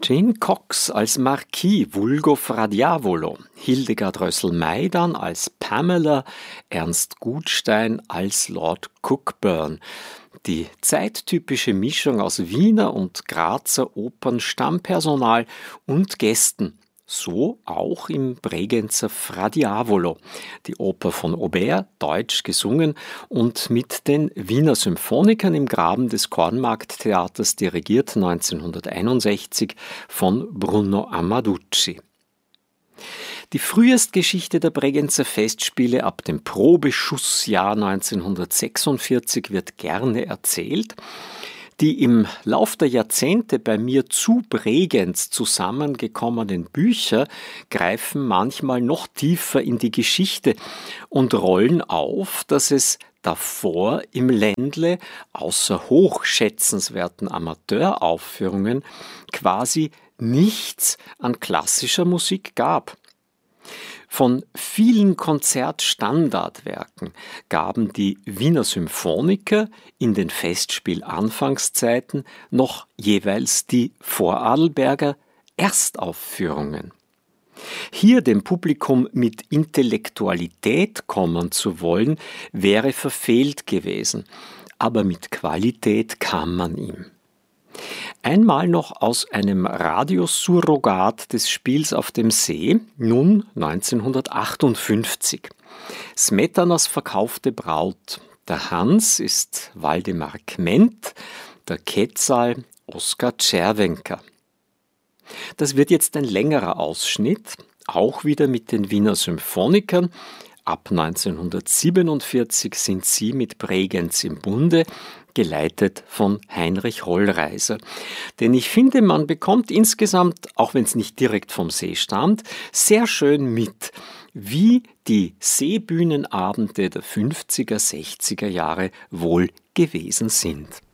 Jane Cox als Marquis vulgo Fra Diavolo, Hildegard Rössel-Maidan als Pamela, Ernst Gutstein als Lord Cockburn. Die zeittypische Mischung aus Wiener und Grazer Opernstammpersonal und Gästen. So auch im Bregenzer Fra Diavolo, die Oper von Aubert, deutsch gesungen und mit den Wiener Symphonikern im Graben des Kornmarkttheaters dirigiert 1961 von Bruno Amaducci. Die Frühestgeschichte der Bregenzer Festspiele ab dem Probeschussjahr 1946 wird gerne erzählt. Die im Lauf der Jahrzehnte bei mir zu Bregenz zusammengekommenen Bücher greifen manchmal noch tiefer in die Geschichte und rollen auf, dass es davor im Ländle außer hochschätzenswerten Amateuraufführungen quasi nichts an klassischer Musik gab. Von vielen Konzertstandardwerken gaben die Wiener Symphoniker in den Festspielanfangszeiten noch jeweils die Vorarlberger Erstaufführungen. Hier dem Publikum mit Intellektualität kommen zu wollen, wäre verfehlt gewesen, aber mit Qualität kam man ihm. Einmal noch aus einem Radiosurrogat des Spiels auf dem See, nun 1958. Smetanas verkaufte Braut. Der Hans ist Waldemar Kment, der Quetzal Oskar Czerwenka. Das wird jetzt ein längerer Ausschnitt, auch wieder mit den Wiener Symphonikern. Ab 1947 sind sie mit Bregenz im Bunde, geleitet von Heinrich Hollreiser. Denn ich finde, man bekommt insgesamt, auch wenn es nicht direkt vom See stammt, sehr schön mit, wie die Seebühnenabende der 50er, 60er Jahre wohl gewesen sind.